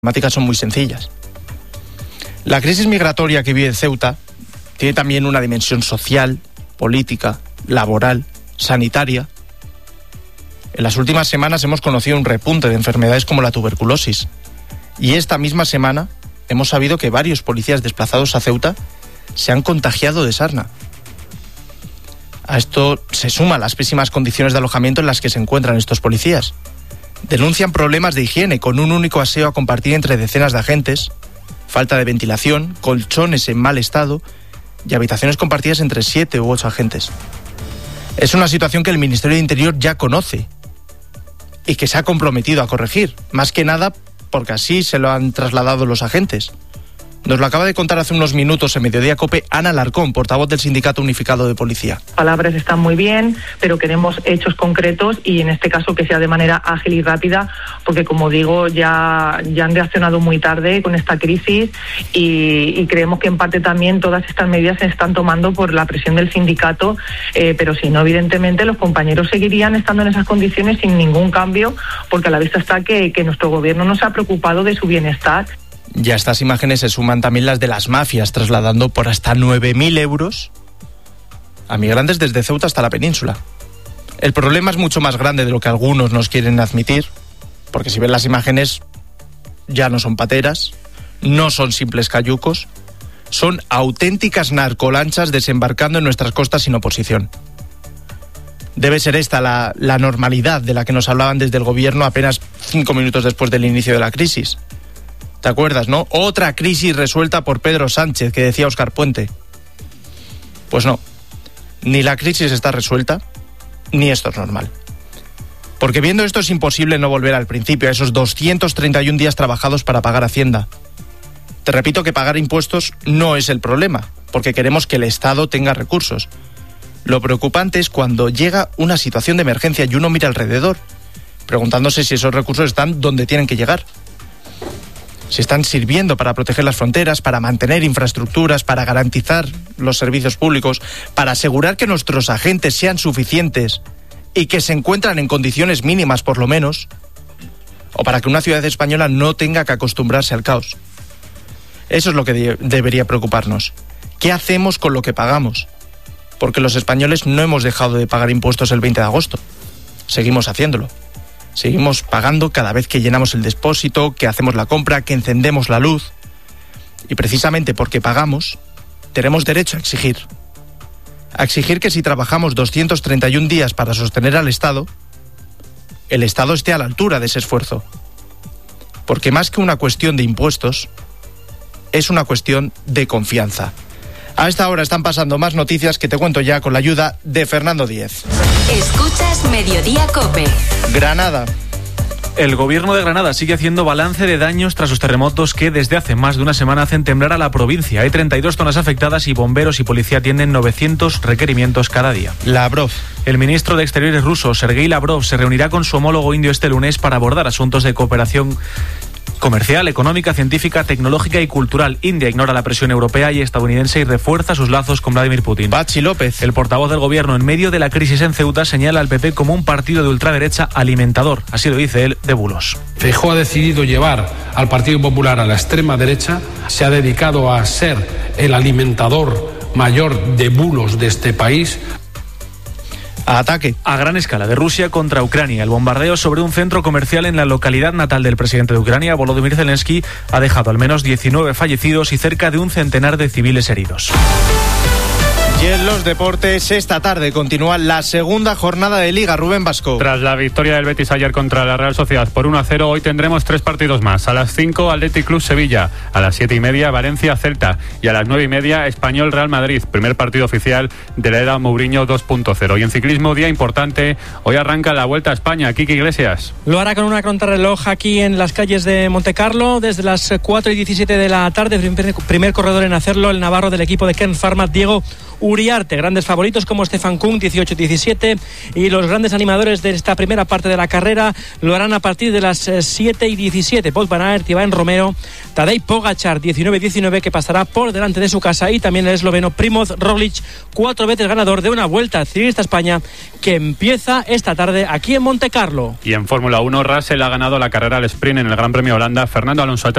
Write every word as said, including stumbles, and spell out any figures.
matemáticas son muy sencillas. La crisis migratoria que vive Ceuta tiene también una dimensión social, política, laboral, sanitaria. En las últimas semanas hemos conocido un repunte de enfermedades como la tuberculosis. Y esta misma semana hemos sabido que varios policías desplazados a Ceuta se han contagiado de sarna. A esto se suman las pésimas condiciones de alojamiento en las que se encuentran estos policías. Denuncian problemas de higiene con un único aseo a compartir entre decenas de agentes, falta de ventilación, colchones en mal estado y habitaciones compartidas entre siete u ocho agentes. Es una situación que el Ministerio de Interior ya conoce y que se ha comprometido a corregir, más que nada porque así se lo han trasladado los agentes. Nos lo acaba de contar hace unos minutos en Mediodía COPE Ana Larcón, portavoz del Sindicato Unificado de Policía. Palabras están muy bien, pero queremos hechos concretos y en este caso que sea de manera ágil y rápida, porque como digo, ya, ya han reaccionado muy tarde con esta crisis y, y creemos que en parte también todas estas medidas se están tomando por la presión del sindicato, eh, pero si no, evidentemente los compañeros seguirían estando en esas condiciones sin ningún cambio, porque a la vista está que, que nuestro gobierno no se ha preocupado de su bienestar. Y a estas imágenes se suman también las de las mafias, trasladando por hasta nueve mil euros a migrantes desde Ceuta hasta la península. El problema es mucho más grande de lo que algunos nos quieren admitir, porque si ven las imágenes, ya no son pateras, no son simples cayucos, son auténticas narcolanchas desembarcando en nuestras costas sin oposición. Debe ser esta la, la normalidad de la que nos hablaban desde el gobierno apenas cinco minutos después del inicio de la crisis. ¿Te acuerdas, no? Otra crisis resuelta por Pedro Sánchez, que decía Óscar Puente. Pues no, ni la crisis está resuelta, ni esto es normal. Porque viendo esto es imposible no volver al principio, a esos doscientos treinta y un días trabajados para pagar Hacienda. Te repito que pagar impuestos no es el problema, porque queremos que el Estado tenga recursos. Lo preocupante es cuando llega una situación de emergencia y uno mira alrededor, preguntándose si esos recursos están donde tienen que llegar. Si están sirviendo para proteger las fronteras, para mantener infraestructuras, para garantizar los servicios públicos, para asegurar que nuestros agentes sean suficientes y que se encuentran en condiciones mínimas por lo menos, o para que una ciudad española no tenga que acostumbrarse al caos. Eso es lo que de- debería preocuparnos. ¿Qué hacemos con lo que pagamos? Porque los españoles no hemos dejado de pagar impuestos el veinte de agosto. Seguimos haciéndolo. Seguimos pagando cada vez que llenamos el depósito, que hacemos la compra, que encendemos la luz. Y precisamente porque pagamos, tenemos derecho a exigir. A exigir que si trabajamos doscientos treinta y un días para sostener al Estado, el Estado esté a la altura de ese esfuerzo. Porque más que una cuestión de impuestos, es una cuestión de confianza. A esta hora están pasando más noticias que te cuento ya con la ayuda de Fernando Díez. Escuchas Mediodía COPE. Granada. El gobierno de Granada sigue haciendo balance de daños tras los terremotos que desde hace más de una semana hacen temblar a la provincia. Hay treinta y dos zonas afectadas y bomberos y policía atienden novecientos requerimientos cada día. Lavrov. El ministro de Exteriores ruso, Sergei Lavrov, se reunirá con su homólogo indio este lunes para abordar asuntos de cooperación comercial, económica, científica, tecnológica y cultural. India ignora la presión europea y estadounidense y refuerza sus lazos con Vladimir Putin. Pachi López. El portavoz del gobierno, en medio de la crisis en Ceuta, señala al P P como un partido de ultraderecha alimentador. Así lo dice él, de bulos. Feijóo ha decidido llevar al Partido Popular a la extrema derecha, se ha dedicado a ser el alimentador mayor de bulos de este país. A ataque. A gran escala de Rusia contra Ucrania. El bombardeo sobre un centro comercial en la localidad natal del presidente de Ucrania, Volodymyr Zelensky, ha dejado al menos diecinueve fallecidos y cerca de un centenar de civiles heridos. Y en los deportes, esta tarde continúa la segunda jornada de Liga. Rubén Vasco. Tras la victoria del Betis ayer contra la Real Sociedad por uno a cero, hoy tendremos tres partidos más. A las cinco, Athletic Club Sevilla. A las siete y media, Valencia Celta. Y a las nueve y media, Español Real Madrid. Primer partido oficial de la era Mourinho dos punto cero. Y en ciclismo, día importante. Hoy arranca la Vuelta a España. Quique Iglesias. Lo hará con una contrarreloj aquí en las calles de Montecarlo. Desde las cuatro y diecisiete de la tarde, primer, primer corredor en hacerlo, el navarro del equipo de Ken Pharma, Diego Uriarte. Grandes favoritos como Stefan Kung, dieciocho diecisiete, y los grandes animadores de esta primera parte de la carrera lo harán a partir de las siete y diecisiete. Wout van Aert, Iván Romero, Tadej Pogačar, diecinueve diecinueve, que pasará por delante de su casa, y también el esloveno Primoz Roglic, cuatro veces ganador de una Vuelta Ciclista España que empieza esta tarde aquí en Montecarlo. Y en Fórmula uno, Russell ha ganado la carrera al sprint en el Gran Premio de Holanda. Fernando Alonso